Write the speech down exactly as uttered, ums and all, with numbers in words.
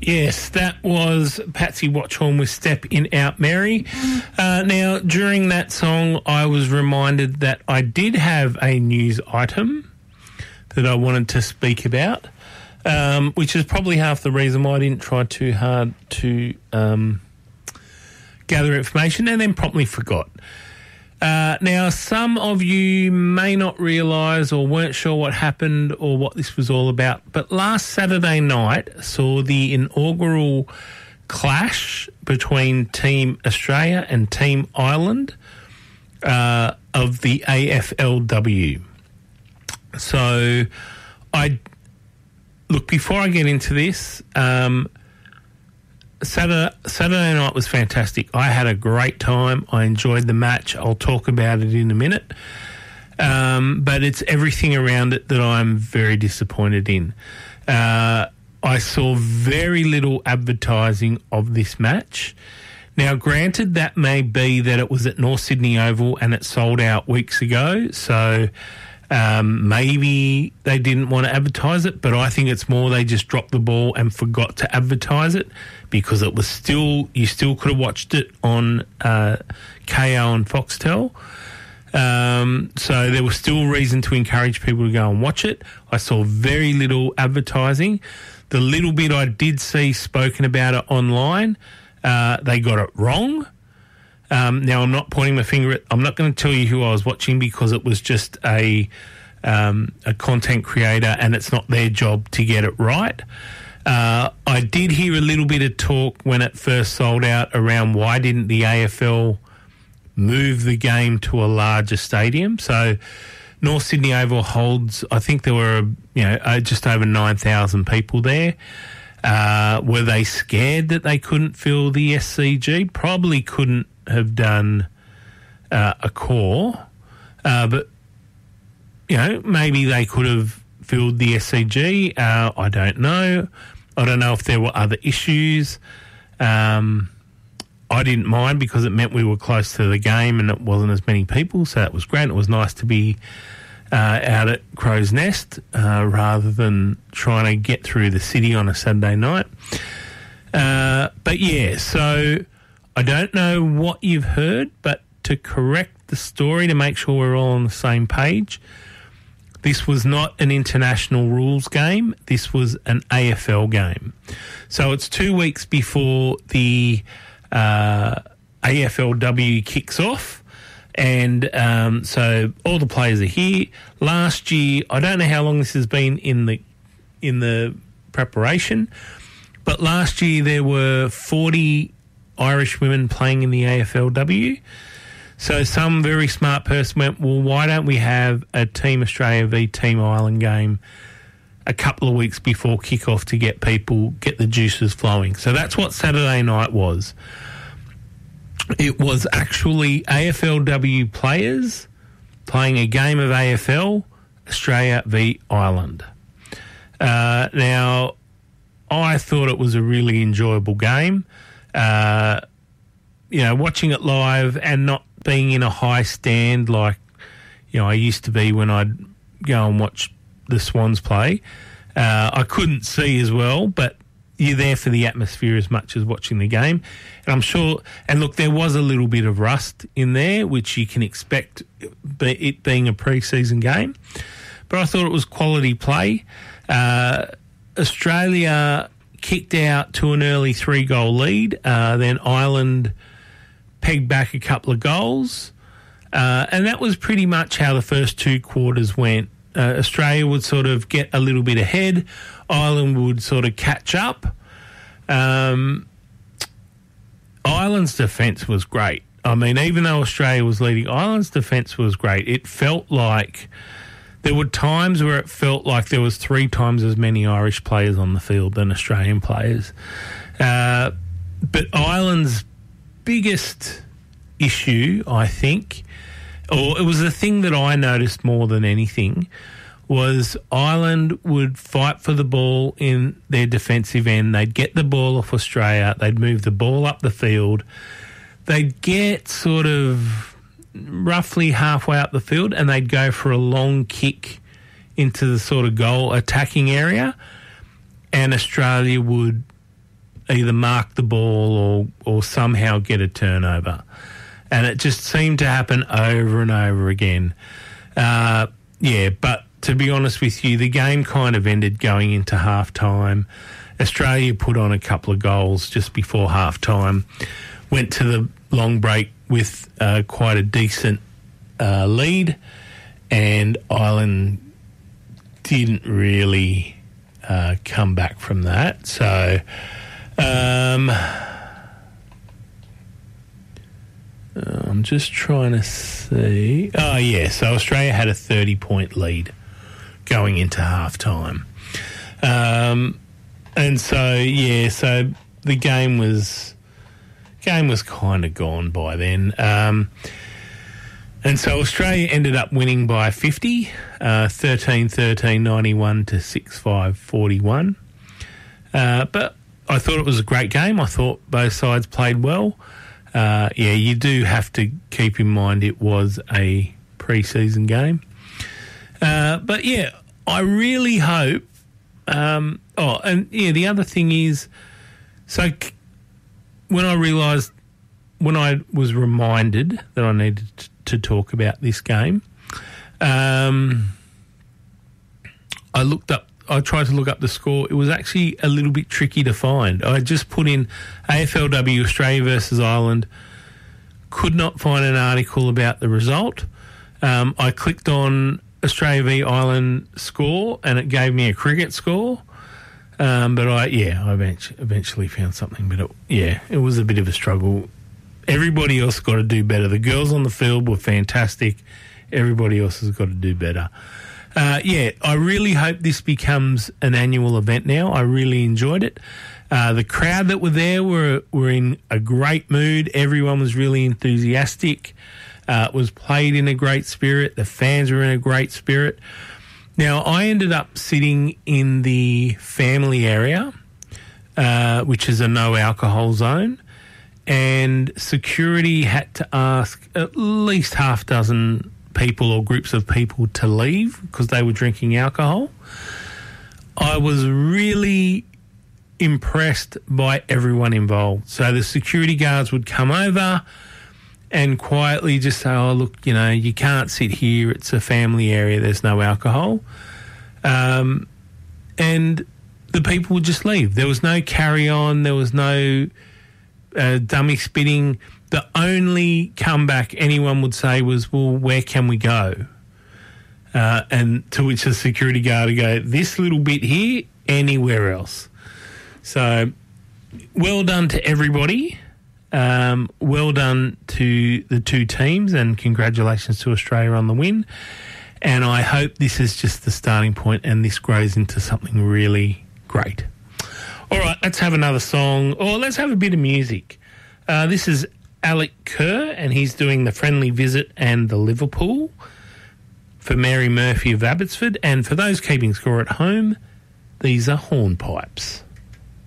Yes, that was Patsy Watchhorn with Step In Out Mary. Uh, now, during that song, I was reminded that I did have a news item that I wanted to speak about, um, which is probably half the reason why I didn't try too hard to um, gather information and then promptly forgot. Uh, now, some of you may not realise or weren't sure what happened or what this was all about, but last Saturday night saw the inaugural clash between Team Australia and Team Ireland uh, of the A F L W. So, I look, before I get into this, um, Saturday, Saturday night was fantastic. I had a great time. I enjoyed the match. I'll talk about it in a minute. Um, but it's everything around it that I'm very disappointed in. Uh, I saw very little advertising of this match. Now, granted, that may be that it was at North Sydney Oval and it sold out weeks ago, so Um, maybe they didn't want to advertise it, but I think it's more they just dropped the ball and forgot to advertise it because it was still, you still could have watched it on uh, K O and Foxtel. Um, so there was still reason to encourage people to go and watch it. I saw very little advertising. The little bit I did see spoken about it online, uh, they got it wrong. Um, now, I'm not pointing my finger at... I'm not going to tell you who I was watching because it was just a um, a content creator and it's not their job to get it right. Uh, I did hear a little bit of talk when it first sold out around why didn't the A F L move the game to a larger stadium. So North Sydney Oval holds... I think there were, you know, uh, just over nine thousand people there. Uh, were they scared that they couldn't fill the S C G? Probably couldn't have done uh, a core, uh, but, you know, maybe they could have filled the S C G. Uh, I don't know. I don't know if there were other issues. Um, I didn't mind because it meant we were close to the game and it wasn't as many people, so that was great. It was nice to be uh, out at Crow's Nest uh, rather than trying to get through the city on a Saturday night. Uh, but, yeah, so... I don't know what you've heard, but to correct the story, to make sure we're all on the same page, this was not an international rules game. This was an A F L game. So it's two weeks before the uh, A F L W kicks off, and um, so all the players are here. Last year, I don't know how long this has been in the in the preparation, but last year there were forty Irish women playing in the A F L W. So some very smart person went, well, why don't we have a Team Australia v Team Ireland game a couple of weeks before kickoff to get people, get the juices flowing. So that's what Saturday night was. It was actually A F L W players playing a game of A F L, Australia v Ireland. Uh, now, I thought it was a really enjoyable game. Uh, you know, watching it live and not being in a high stand like, you know, I used to be when I'd go and watch the Swans play. Uh, I couldn't see as well, but you're there for the atmosphere as much as watching the game. And I'm sure, and look, there was a little bit of rust in there, which you can expect it being a pre-season game. But I thought it was quality play. Uh, Australia kicked out to an early three-goal lead. Uh, then Ireland pegged back a couple of goals. Uh, and that was pretty much how the first two quarters went. Uh, Australia would sort of get a little bit ahead. Ireland would sort of catch up. Um, Ireland's defence was great. I mean, even though Australia was leading, Ireland's defence was great. It felt like... There were times where it felt like there was three times as many Irish players on the field than Australian players. Uh, but Ireland's biggest issue, I think, or it was the thing that I noticed more than anything, was Ireland would fight for the ball in their defensive end. They'd get the ball off Australia. They'd move the ball up the field. They'd get sort of... roughly halfway up the field and they'd go for a long kick into the sort of goal attacking area, and Australia would either mark the ball or, or somehow get a turnover. And it just seemed to happen over and over again. Uh, yeah, but to be honest with you, the game kind of ended going into half-time. Australia put on a couple of goals just before half-time, went to the long break with uh, quite a decent uh, lead, and Ireland didn't really uh, come back from that. So um, I'm just trying to see. Oh, yeah, so Australia had a thirty-point lead going into half-time. Um, and so, yeah, so the game was game was kind of gone by then. Um, and so Australia ended up winning by fifty, uh, thirteen thirteen, ninety-one to six five, forty-one. Uh, but I thought it was a great game. I thought both sides played well. Uh, yeah, you do have to keep in mind it was a pre-season game. Uh, but, yeah, I really hope... Um, oh, and, yeah, the other thing is... So c- when I realised... When I was reminded that I needed t- to talk about this game, um, I looked up... I tried to look up the score. It was actually a little bit tricky to find. I just put in A F L W Australia versus Ireland. Could not find an article about the result. Um, I clicked on Australia v Ireland score and it gave me a cricket score. Um, but I, yeah, I eventually found something. But it, yeah, it was a bit of a struggle. Everybody else got to do better. The girls on the field were fantastic. Everybody else has got to do better. Uh, yeah, I really hope this becomes an annual event now. I really enjoyed it. Uh, the crowd that were there were were in a great mood. Everyone was really enthusiastic. Uh, it was played in a great spirit. The fans were in a great spirit. Now, I ended up sitting in the family area, uh, which is a no alcohol zone, and security had to ask at least half dozen people or groups of people to leave because they were drinking alcohol. I was really impressed by everyone involved. So the security guards would come over and quietly just say, oh, look, you know, you can't sit here. It's a family area. There's no alcohol. Um, and the people would just leave. There was no carry on. There was no uh, dummy spitting. The only comeback anyone would say was, well, where can we go? Uh, and to which the security guard would go, this little bit here, anywhere else. So well done to everybody. Um, well done to the two teams and congratulations to Australia on the win. And I hope this is just the starting point and this grows into something really great. All right, let's have another song, or let's have a bit of music. Uh, this is Alec Kerr, and he's doing The Friendly Visit and the Liverpool for Mary Murphy of Abbotsford. And for those keeping score at home, these are Hornpipes.